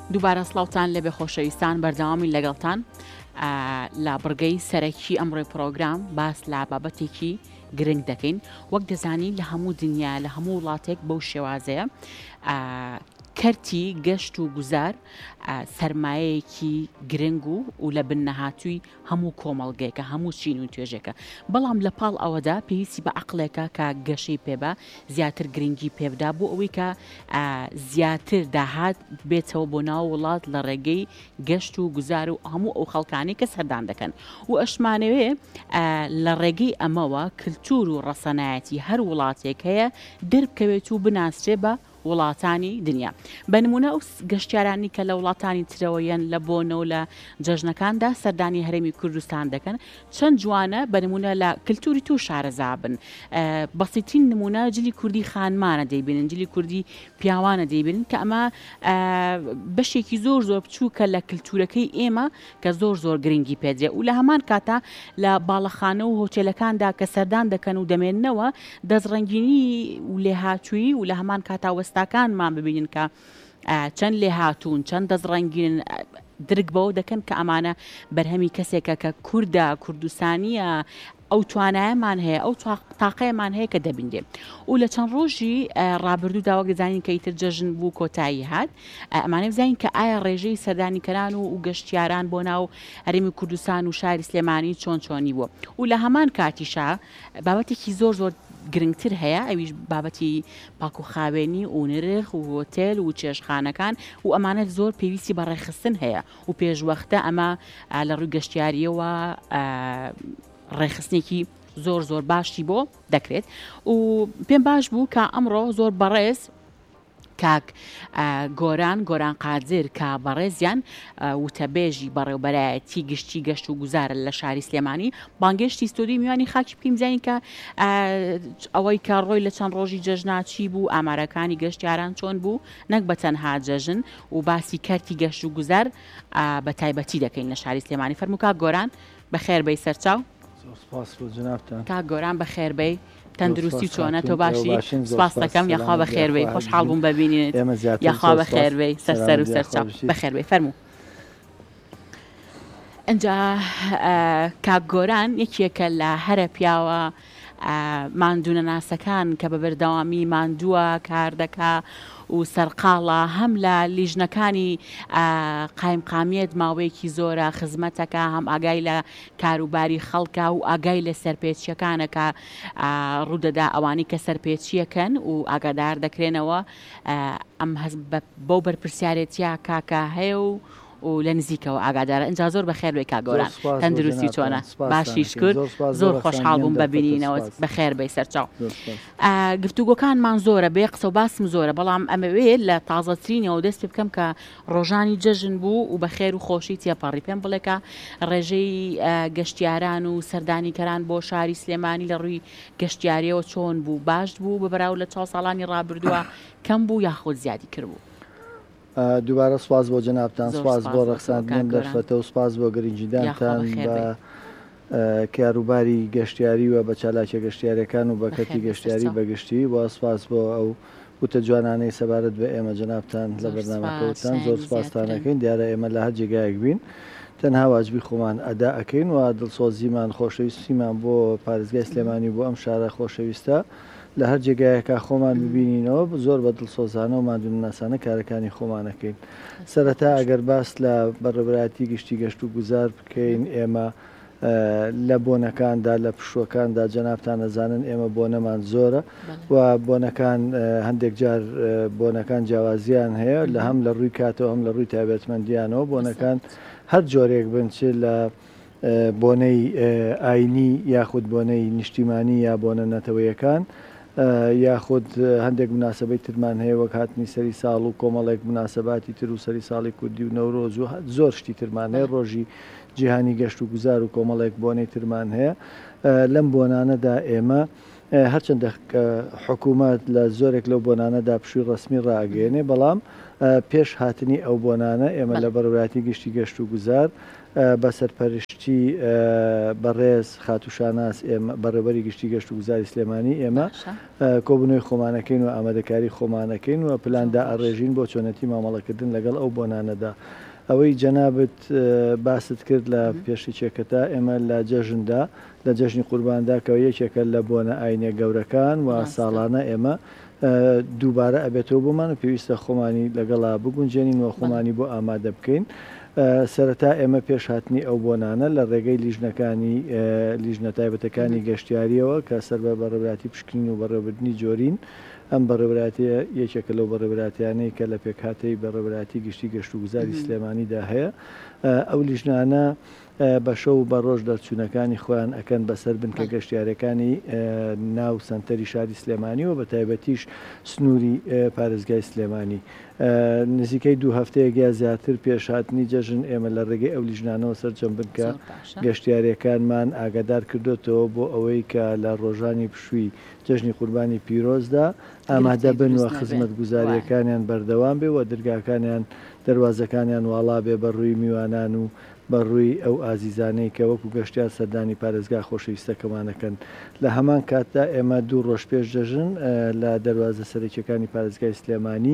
دووبارە سڵاوتان لەبێ خۆشەویستان بەردەوامی لەگەڵتان لە بڕگەی سەرەکی ئەمڕۆی پرۆگرام باس لە بابەتێکی گرنگ دەکەین وەک دەزانی لە هەموو دنیا لە هەموو وڵاتێک بەو شێوازەیە کەرتی گەشت و گوزار سەرمایەیەکی گرنگ و لە بنەهاتووی هەموو کۆمەڵگەیەکە هەموو چین و توێژێکە بەڵام لە پاڵ ئەوەدا پێویستی بە عەقڵێکە کە گەشەی پێبە زیاتر گرنگی پێبدا بۆ ئەوەی کە زیاتر داهات بێتەوە بۆ ناو وڵات لە ڕێگەی گەشت و گوزار و هەموو ئەو خەڵکانی کە سەردان دەکەن و ئەشمانەوێ لە ڕێگەی ئەمەوە کللتور و ڕەسەنایەتی هەر وڵاتێک هەیە دەربکەوێت و بناسرێ بە وڵاتانی دنیا بەنمونە ئەو گەشتیارانی کە لە وڵاتانی ترەوەیەن لە بۆنەوە لە جەژنەکاندا سەردانی هەرێمی کوردستان دەکەن چەند جوانە بەنمونە لە کللتوری تو شارەزابن بەسیترین نمونە جلی کوردی خانمانە دەیبینن جلی کوردی پیاوانە دەیبین کە ئەمە بەشێکی زۆر زۆر بچووکە لە کللتورەکەی ئێمە کە زۆر زۆر گرنگی پێدرێ و لە هەمان کاتا لە باڵەخانە و هۆتێلەکاندا کە سەردان دەکەن و دەمێننەوە دەستڕەنگینی و لێهاتووی و لە هەمان کاتا وەستاکانمان ببینن کە چەند لێهاتوون چەند دەستڕەنگین درک بەوە دەکەن کە ئەمانە بەرهەمی کەسێکە کە کووردە کوردستانیە ئەو توانایەمان هەیە ئەو تاقەیەمان هەیە کە دەبیندێ و لە چەند ڕۆژی ڕابردوو داوە دەزانین کە ئیتر جەژن بوو کۆتایی هات ئەمانە بزانین کە ئایا ڕێژەی سەردانیکەران و گەشتیاران بۆ ناو هەرێمی کوردستان و شاری سلێمانی چۆنی بووە و لە هەمان کاتیشا بابەتێکی زۆر زۆر گرنگتر هەیە ئەویش بابەتی پاکوخاوێنی و نرخ و هۆتێل و چێشخانەکان و ئەمانە زۆر پێویستی بە ڕێخستن هەیە و پێشوەختە ئەمە لە ڕووی گەشتیاریەوە ڕێخستنێکی زۆر زۆر باشی بۆ دەکرێت و پێم باش بوو کە ئەمڕۆ زۆر بەڕێز کاک گۆران قادر کە بەڕێزیان وتەبێژی بەڕێوبەرایەتی گشتی گەشت و گوزارە لە شاری سلێمانی بانگشتی ستۆری میوانی خاکی بکەین زانین کە ئەوەی کە ڕۆی لە چەند ڕۆژی جەژناچی بوو ئامارەکانی گەشتیاران چۆن بوو نەک بە تەنها جەژن و باسی کەرتی گەشت و گوزار بە تایبەتی دەکەین لە شاری سلێمانی فەرموو کاک گۆران بەخێربەی سەرچاو کاک گۆران بەخێربەی تەندروستی چۆنە تۆ باشی سپاس دەکەم یاخوا بەخێربەی خۆشحاڵ بووم ببینێت یاخوا بەخێربەی سەر و سەرچاو بەخێربەی فەرموو ئەنجا کاک گۆران یەکێکە لە هەرە پیاوە ماندوونە ناسەکان کە بە بەردەوامی ماندووە کار دەکا و سەرقاڵە هەم لە لیژنەکانی قایمقامیت ماوەیەکی زۆرە خزمەتەکە هەم ئاگای لە کاروباری خەڵکە و ئاگای لە سەرپێچیەکانەکە ڕوودەدا ئەوانی کە سەرپێچیەکەن و ئاگادار دەکرێنەوە ئەم بەو بەرپرسیارەتیا کاکە هەیە و لە نزیکەوە ئاگادارە ئەنجا زۆر بەخێربەی کاگۆران تەندروستی چۆنە باشیش کرد زۆر خۆشحاڵ بووم ببینینەوە بەخێربەی سەرچاو گفتوگۆکانمان زۆرە بێ قسە و باسم زۆرە بەڵام ئەمەوێ لە تازەترینەوە دەست پێ بکەم کە ڕۆژانی جەژن بوو و بەخێر و خۆشی تێپەڕی پێم بڵێکە ڕێژەی گەشتیاران و سەردانیکەران بۆ شاری سلێمانی لە ڕووی گەشتیاریەوە چۆن بوو باش بوو بەبراو لە 4 ساڵانی ڕابردووە کەم بوو یاخۆ زیادی کردبوو دووبارە سواز بۆ جەنابتان سواز بۆ ڕەخساندن دەرفەتە و سواز بۆ گرنجیدانتان بە کاروباری گەشتیاری و بە چالاکیە گەشتیاریەکان و بە کەتی گەشتیاری بەگشتی بۆ سواز بۆ ئەو وتە جوانانەی سەبارەت بە ئێمە جەنابتان لە بەرنامەکەوتان زۆر سپاستانەکەین دیارە ئێمە لە هەر جێگایەک بین تەنها واجبی خۆمان ئەدا ئەەکەین و دڵسۆزیمان خۆشەویستیمان بۆ پارێزگای سلێمانی بۆ ئەم شارە خۆشەویستە لە هەر جێگایەکە خۆمان ببینینەوە زۆر بە دڵسۆزانە و مادوناسانە کارەکانی خۆمانەکەین سەرەتا ئەگەر باس لە بەڕێوەبەرایەتی گشتی گەشت و گوزار بکەین ئێمە لە بۆنەکاندا لە پشوەکاندا جەنابتان ئەزانن ئێمە بۆنەمان زۆرە و بۆنەکان هەندێک جار بۆنەکان جیاوازیان هەیە لە هەم لە ڕووی کاتەوە هەم لە ڕووی تایبەتمەندیانەوە بۆنەکان هەر جۆرێک بنچێت لە بۆنەی ئاینی یاخود بۆنەی نیشتیمانی یا بۆنە نەتەوەیەکان یاخود هەندێک مناسبەی ترمان هەیە وەک هاتنی سەری ساڵ و کۆمەڵێک مناسباتی تر و سەری ساڵی کوردی و نەورۆز و زۆر شتی ترمان هەیە ڕۆژی جیهانی گەشت و گوزار و کۆمەڵێک بۆنەی ترمان هەیە لەم بۆنانەدا ئێمە هەرچەندە حکوومەت لە زۆرێک لەو بۆنانەدا پشووی ڕسمی ڕاگەێنێ بەڵام پێش هاتنی ئەو بۆنانە ئێمە لە بەڕێوەتی گشتی گەشت و گوزار بە سەرپەرشتی بەڕێز خاتوشاناس بەڕێوەری گشتی گەشت و گوزاری سلێمانی ئێمە کۆبوونەوەی خۆمانەکەین و ئامادەکاری خۆمانەکەین و پلاندا ئەڕێژین بۆ چۆنەتی مامەڵەکردن لەگەڵ ئەو بۆنانەدا. ئەوەی جەنابەت باست کرد لە پێشتیچێکەکەتا ئێمە لە جەژندا لە جەژنی قورباندا کە یەکێکە لە بۆنە ئاینە گەورەکان و ساڵانە ئێمە دووبارە ئەبێتەوە بۆمان و پێویستە خۆمانی لەگەڵا بگونجێنین و خۆمانی بۆ ئامادە بکەین. سەرەتا ئێمە پێش هاتنی ئەو بۆنانە لە ڕێگەی لیژنەکانی لیژنە تایبەتەکانی گەشتیاریەوە کە سەر بە بەڕێوەتی پشکنین و بەڕێوەبردننی جۆرین ئەم بەڕێوەتیە یەکێکە لەو بەڕێوەتیانەی کە لە پێکهاتەی بەڕێوەتی گشتی گەشت و گوزاری سلێمانیدا هەیە. ئەو لیژنانە بە شەو بە ڕۆژ دەرچوونەکانی خۆیان ئەکەن بەسەر بنکە گەشتیارەکانی ناو سنتەری شاری سلێمانی و بە تایبەتیش سنووری پارێزگای سلێمانی. نزیکەی 2 هەفتەیەک زیاتر پێش هاتنی جەژن ئێمە لە ڕێگەی ئەو لیژنانەوە سەرجەم بنکە گەشتیارەکانمان ئاگادار کردوتەوە بۆ ئەوەی کە لە ڕۆژانی پشووی جەژنی قوربانی پیرۆزدا ئامادە بن و خزمەت گوزاریەکانیان بەردەوام بێ و دەرگاکانیان دەواازەکانیان واڵا بێ بەڕووی میوانان و بەڕووی ئەو ئازیزانەی کە وەکو گەشتیار سەردانی پارێزگا خۆشەویستەکەمانەکەن. لە هەمان کاتدا ئێمە 2 ڕۆژ پێش جەژن لە دەواازە سەرەکیەکانی پارێزگای سلێمانی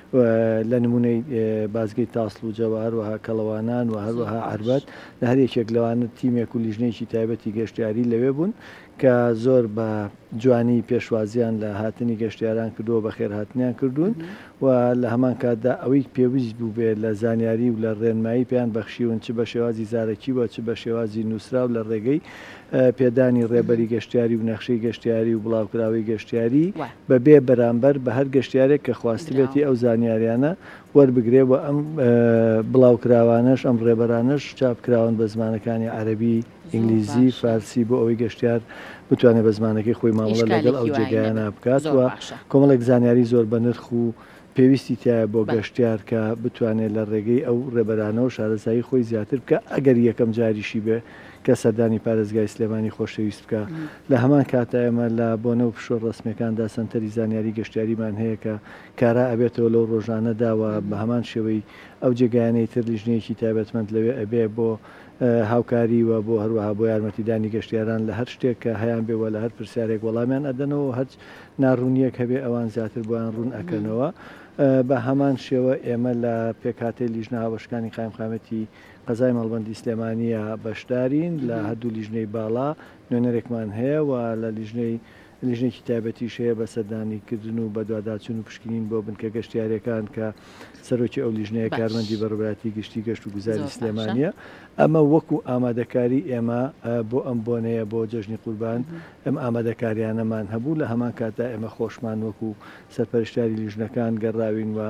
لە نمونەی بازگەی تاسڵ و جەوار وها کەڵەوانان و هەروەها عربەت لە هەر یەکێک لەوانە تیمێک و لیژنەیەکی تایبەتی گەشتیاری لەوێ بوون کە زۆر بە جوانی پێشوازیان لە هاتنی گەشتیاران کردووە بە خێرهاتنیان کردوون و لە هەمان کاتدا ئەوەی پێویست بوو بێت لە زانیاری و لە ڕێنمایی پێیان بەخشیون چ بە شێوازی زارەکی وە چ بە شێوازی نووسرا و لە ڕێگەی پێدانی ڕێبەری گەشتیاری و نەخشەی گەشتیاری و بڵاوکراوی گەشتیاری بەبێ بەرامبەر بە هەر گەشتیارێک کە خواستبێتی ئەو زانیاریانە وەربگرێ بۆ ئەم بڵاوکراوانش ئەم ڕێبەرانش چاپکراون بە زمانەکانی عەرەبی ئینگلیزی فارسی بۆ ئەوەی گەشتیار بتوانێت بە زمانەکەی خۆی مامەڵە لەگەڵ ئەو جێگایانە بکات و کۆمەڵێک زانیاری زۆر بە نرخ و پێویستی تایە بۆ گەشتیار کە بتوانێت لە ڕێگەی ئەو ڕێبەرانەوە شارەزایی خۆی زیاتر بکە ئەگەر یەکەم جاریشی بێ کە سەردانی پارێزگای سلێمانی خۆشەویست بکە. لە هەمان کاتە ئێمە لە بۆنە و پشۆ ڕسمیەکاندا سنتەری زانیاری گەشتیاریمان هەیە کە کارا ئەبێتەوە لەو ڕۆژانەداوە بە هەمان شێوەی ئەو جێگایانەی تر لیژنەیەکی تایبەتمەند لەوێ ئەبێ بۆ هاوکاری و بۆ هەروەها بۆ یارمەتیدانی گەشتیاران لە هەر شتێک کە هەیان بێوە لە هەر پرسیارێک وەڵامیان ئەدەنەوە هەر ناڕوونیەک هەبێ ئەوان زیاتر بۆیان ڕوون ئەکەنەوە. بە هەمان شێوە ئێمە لە پێکهاتەی لیژنە هاوبەشەکانی قایمقامەتی قەزای مەڵبەندی سلێمانیە بەشدارین لە هەردوو لیژنەی باڵا نوێنەرێکمان هەیە و لە لیژنێکی تایبەتیش هەیە بە سەردانیکردن و بە دوواداچوون و پشکنین بۆ بنکە گەشتیارەکان کە سەرۆکی ئەو لیژنەیە کارمەندی بەڕێوەتی گشتی گەشت و گوزاری سلێمانیە. ئەمە وەکو ئامادەکاری ئێمە بۆ ئەم بۆنەیە بۆ جەژنی قوربان ئەم ئامادەکاریانەمان هەبوو. لە هەمان کاتدا ئێمە خۆشمان وەکو سەرپەرشتیاری لیژنەکان گەڕاوین و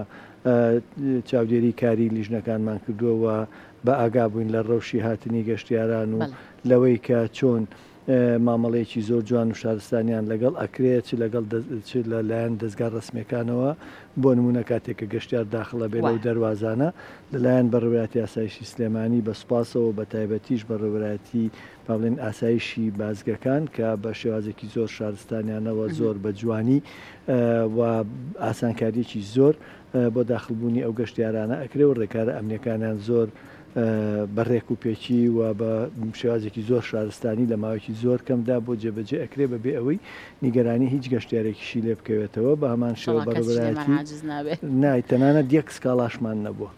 چاودێری کاری لیژنەکانمان کردووە بە ئاگابووین لە ڕەوشی هاتنی گەشتیاران و لەوەی کە چۆن مامەڵەیەکی زۆر جوان و شارستانیان لەگەڵ ئەکرێت لەگەڵ لەلایەن دەستگا ڕسمیەکانەوە بۆ نمونە کاتێککە گەشتیار داخڵە بێ لەو دەواازانە لەلایەن بەڕێوەتی ئاسایشی سلێمانی بە سوپاسەوە بە تایبەتیش بەڕێوەتی پاڵێن ئاسایشی بازگەکان کە بە شێوازێکی زۆر شارستانیانەوە زۆر بە جوانی و ئاسانکاریەکی زۆر بۆ داخلبوونی ئەو گەشتیارانە ئەکرێ و ڕێکارە ئەمنیەکانیان زۆر بەڕێک و پێچی و بە شێوازێکی زۆر شارستانی لە ماوەیەکی زۆر کەمدا بۆ جێبەجێ ئەکرێ بەبێ ئەوەی نیگەرانی هیچ گەشتیارێکیشی لێ بکەوێتەوە بە هەمان شێوە بەڕێوەتی نای تەنانەت یەک سکاڵاشمان نەبووە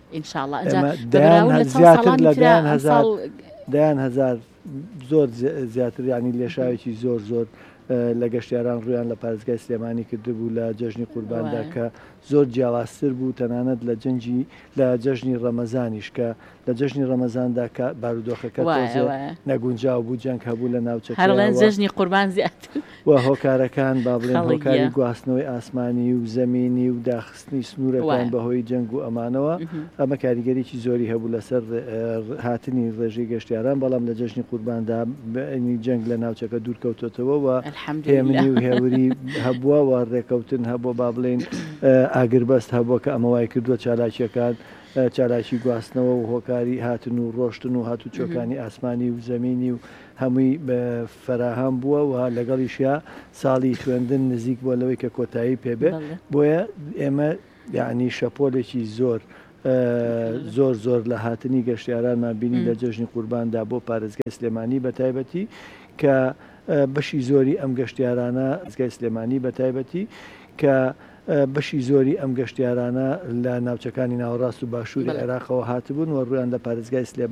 زیاتر لە دایان هەزار زۆر زیاتر ینی لێشاوێکی زۆر زۆر لە گەشتیاران ڕویان لە پارێزگای سلێمانی کردبوو لە جەژنی قورباندا کە زۆر جیاوازتر بوو تەنانەت لە جەژنی ڕەمەزانیش کە لە جەژنی ڕەمەزاندا کە بارودۆخەکە نەگونجاو بوو جەنگ هەبوو لە ناوچەکە جەژنی قوربان زیاتر و هۆکارەکان با بڵێن هۆکاری گواستنەوەی ئاسمانی و زەمینی و داخستنی سنوورەکان بەهۆی جەنگ و ئەمانەوە ئەمە کاریگەریی زۆری هەبوو لەسەر هاتنی ڕێژەی گەشتیاران بەڵام لە جەژنی قورباندا جەنگ لە ناوچەکە دوورکەوتێتەوە و هێمنی و هێوری هەبووە و ڕێکەوتن هەبوو با بڵێن ئاگربەست هەبووە کە ئەمەوای کردووە چالاکیەکان چالاکی گواستنەوە و هۆکاری هاتن و ڕۆشتن و هاتو چۆکانی ئاسمانی و زەمینی و هەمووی فراهەم بووە و لەگەڵیشیا ساڵی خوێندن نزیک بۆ لەوەی کە کۆتایی پێبێت بۆیە ئێمە یعنی شەپۆلێکی زۆر زۆر لە هاتنی گەشتیارانمان بینی لە جەژنی قورباندا بۆ پارێزگای سلێمانی بە تایبەتی کە بەشی زۆری ئەم گەشتیارانە زگای سلێمانی بە تایبەتی کە بەشی زۆری ئەم گەشتیارانە لە ناوچەکانی ناوەڕاست و باشووری عێراقەوە هاتبوون و ڕویان لە پارێزگای سلێمانی